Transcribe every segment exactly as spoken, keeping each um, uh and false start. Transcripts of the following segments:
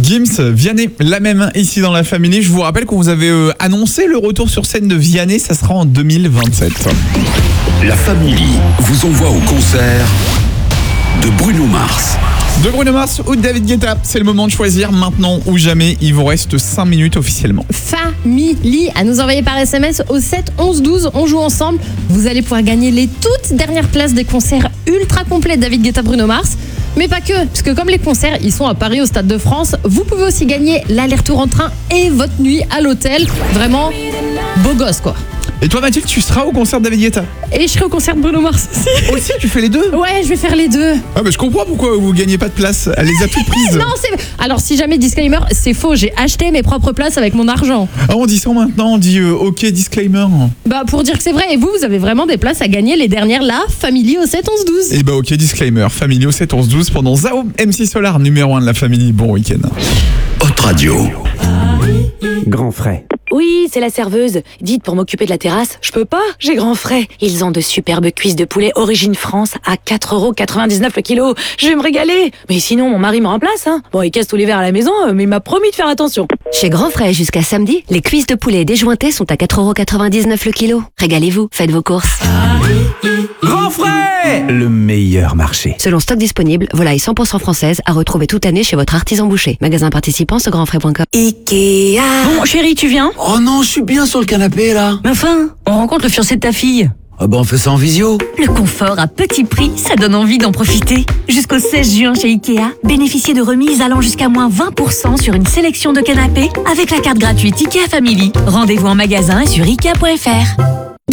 Gims, Vianney, la même ici dans la famille. Je vous rappelle qu'on vous avait euh, annoncé le retour sur scène de Vianney, ça sera en deux mille vingt-sept. La famille vous envoie au concert de Bruno Mars. De Bruno Mars ou de David Guetta, c'est le moment de choisir maintenant ou jamais. Il vous reste cinq minutes officiellement. Family à nous envoyer par S M S au sept onze douze. On joue ensemble. Vous allez pouvoir gagner les toutes dernières places des concerts ultra complets de David Guetta, Bruno Mars. Mais pas que, parce que comme les concerts, ils sont à Paris au Stade de France, vous pouvez aussi gagner l'aller-retour en train et votre nuit à l'hôtel. Vraiment, beau gosse quoi. Et toi Mathilde, tu seras au concert de David Guetta? Et je serai au concert de Bruno Mars aussi. Aussi, tu fais les deux? Ouais, je vais faire les deux. Ah bah je comprends pourquoi vous gagnez pas de place. Elle les a toutes prises. Non, c'est... Alors si jamais, disclaimer, c'est faux, j'ai acheté mes propres places avec mon argent. Ah on dit ça maintenant, on dit euh, ok disclaimer. Bah pour dire que c'est vrai, et vous, vous avez vraiment des places à gagner, les dernières là, Family au sept onze douze. Et bah ok disclaimer, Family au sept onze douze pendant Zao, M C Solar, numéro un de la famille. Bon week-end. Hot Radio. Grand frais. Oui, c'est la serveuse. Dites, pour m'occuper de la terrasse, je peux pas, j'ai grand frais. Ils ont de superbes cuisses de poulet origine France à quatre euros quatre-vingt-dix-neuf le kilo. Je vais me régaler. Mais sinon, mon mari me remplace, hein. Bon, il casse tous les verres à la maison, mais il m'a promis de faire attention. Chez Grand Frais, jusqu'à samedi, les cuisses de poulet déjointées sont à quatre euros quatre-vingt-dix-neuf le kilo. Régalez-vous, faites vos courses. Grand frais, le meilleur marché. Selon stock disponible, volaille cent pour cent française à retrouver toute l'année chez votre artisan boucher. Magasin participant sur grand frais point com. Ikea. Bon, chérie, tu viens? Oh non, je suis bien sur le canapé là. Mais enfin, on rencontre le fiancé de ta fille. Ah bah on fait ça en visio. Le confort à petit prix, ça donne envie d'en profiter. Jusqu'au seize juin chez Ikea, bénéficiez de remises allant jusqu'à moins vingt pour cent sur une sélection de canapés avec la carte gratuite Ikea Family. Rendez-vous en magasin et sur ikea point f r.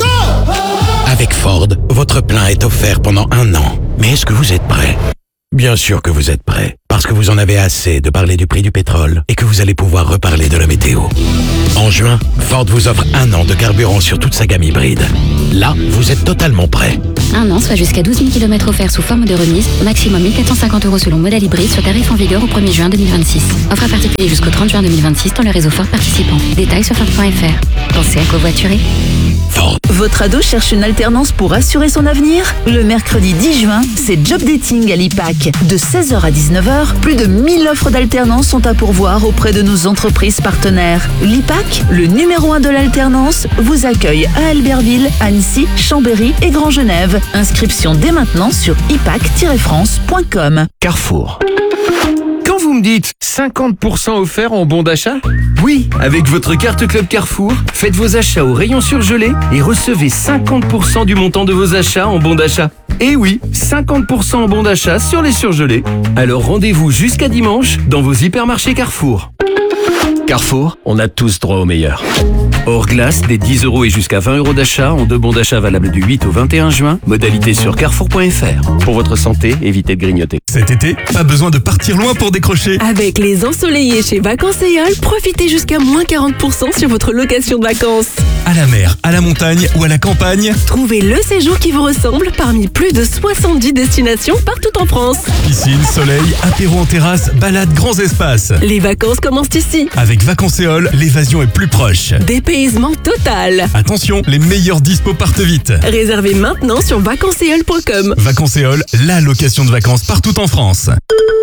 Avec Ford, votre plein est offert pendant un an. Mais est-ce que vous êtes prêt? Bien sûr que vous êtes prêt, parce que vous en avez assez de parler du prix du pétrole et que vous allez pouvoir reparler de la météo. En juin, Ford vous offre un an de carburant sur toute sa gamme hybride. Là, vous êtes totalement prêt. Un an, soit jusqu'à douze mille kilomètres offerts sous forme de remise, maximum mille quatre cent cinquante euros selon modèle hybride, soit tarif en vigueur au premier juin deux mille vingt-six. Offre à particulier jusqu'au trente juin deux mille vingt-six dans le réseau Ford participant. Détails sur Ford point f r. Pensez à covoiturer. Ford. Votre ado cherche une alternance pour assurer son avenir? Le mercredi dix juin, c'est Job Dating à l'I P A C. De seize heures à dix-neuf heures, plus de mille offres d'alternance sont à pourvoir auprès de nos entreprises partenaires. L'I P A C, le numéro un de l'alternance, vous accueille à Albertville, Annecy, Chambéry et Grand Genève. Inscription dès maintenant sur i p a c tiret france point com. Carrefour. Quand vous me dites cinquante pour cent offert en bon d'achat? Oui, avec votre carte Club Carrefour, faites vos achats au rayon surgelé et recevez cinquante pour cent du montant de vos achats en bon d'achat. Et oui, cinquante pour cent en bon d'achat sur les surgelés. Alors rendez-vous jusqu'à dimanche dans vos hypermarchés Carrefour. Carrefour, on a tous droit au meilleur. Hors glace, des dix euros et jusqu'à vingt euros d'achat en deux bons d'achat valables du huit au vingt et un juin. Modalité sur carrefour point f r. Pour votre santé, évitez de grignoter. Cet été, pas besoin de partir loin pour décrocher. Avec les ensoleillés chez Vacances Eole, profitez jusqu'à moins quarante pour cent sur votre location de vacances. À la mer, à la montagne ou à la campagne, trouvez le séjour qui vous ressemble parmi plus de soixante-dix destinations partout en France. Piscine, soleil, apéro en terrasse, balades, grands espaces. Les vacances commencent ici. Avec Vacances Eole, l'évasion est plus proche. Dépaysement total. Attention, les meilleurs dispos partent vite. Réservez maintenant sur vacances eole point com. Vacances Eole, la location de vacances partout en France.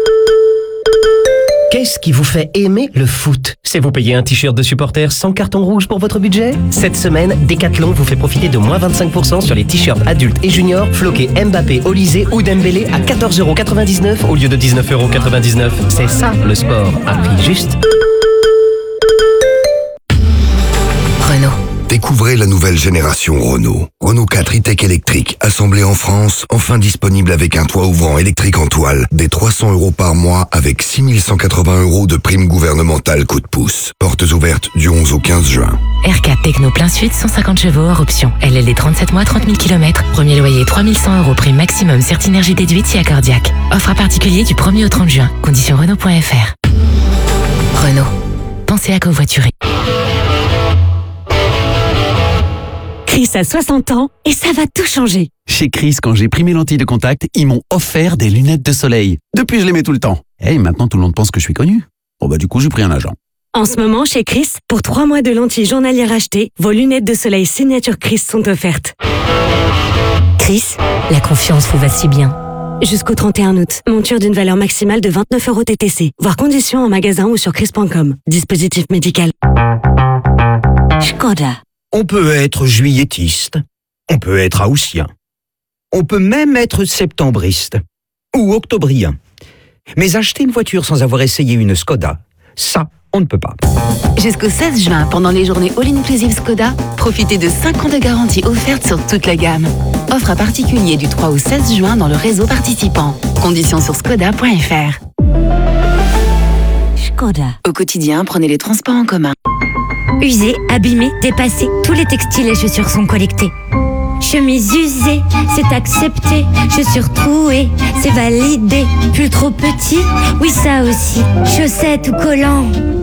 Qu'est-ce qui vous fait aimer le foot? C'est vous payer un t-shirt de supporter sans carton rouge pour votre budget? Cette semaine, Decathlon vous fait profiter de moins vingt-cinq pour cent sur les t-shirts adultes et juniors floqués Mbappé, Olysée ou Dembélé à quatorze euros quatre-vingt-dix-neuf au lieu de dix-neuf euros quatre-vingt-dix-neuf. C'est ça le sport à prix juste. Renault. Découvrez la nouvelle génération Renault. Renault quatre e-tech électrique, assemblé en France, enfin disponible avec un toit ouvrant électrique en toile, des trois cents euros par mois avec six mille cent quatre-vingts euros de prime gouvernementale coup de pouce. Portes ouvertes du onze au quinze juin. R quatre Techno plein sud, cent cinquante chevaux hors option. L L D trente-sept mois, trente mille kilomètres. Premier loyer trois mille cent euros, prime maximum, Certinergie déduite si accordiaque. Offre à particulier du premier au trente juin. Conditions Renault point f r. Renault. Pensez à covoiturer. Chris a soixante ans et ça va tout changer. Chez Chris, quand j'ai pris mes lentilles de contact, ils m'ont offert des lunettes de soleil. Depuis, je les mets tout le temps. Et hey, maintenant, tout le monde pense que je suis connu. Bon bah du coup, j'ai pris un agent. En ce moment, chez Chris, pour trois mois de lentilles journalières achetées, vos lunettes de soleil signature Chris sont offertes. Chris, la confiance vous va si bien. Jusqu'au trente et un août, monture d'une valeur maximale de vingt-neuf euros T T C. Voir conditions en magasin ou sur chris point com. Dispositif médical. Skoda. On peut être juilletiste, on peut être haussien, on peut même être septembriste ou octobrien. Mais acheter une voiture sans avoir essayé une Skoda, ça, on ne peut pas. Jusqu'au seize juin, pendant les journées All-Inclusive Skoda, profitez de cinq ans de garantie offerte sur toute la gamme. Offre à particulier du trois au seize juin dans le réseau participant. Conditions sur skoda point f r. Skoda. Au quotidien, prenez les transports en commun. Usés, abîmés, dépassés, tous les textiles et chaussures sont collectés. Chemise usée, c'est accepté. Chaussures trouées, c'est validé. Pull trop petit, oui ça aussi. Chaussettes ou collants,